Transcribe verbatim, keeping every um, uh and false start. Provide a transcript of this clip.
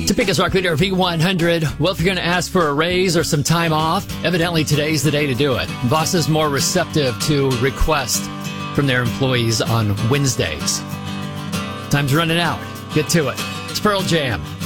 Topeka's Rock Leader V one hundred. Well, if you're going to ask for a raise or some time off, evidently today's the day to do it. Bosses more receptive to requests from their employees on Wednesdays. Time's running out. Get to it. It's Pearl Jam.